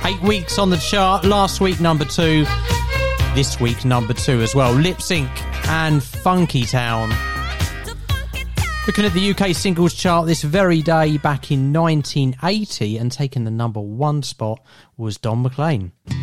8 weeks on the chart. Last week, number 2. This week, number 2 as well. Lip Sync and Funky Town. Looking at the UK singles chart this very day back in 1980 and taking the number 1 spot was Don McLean.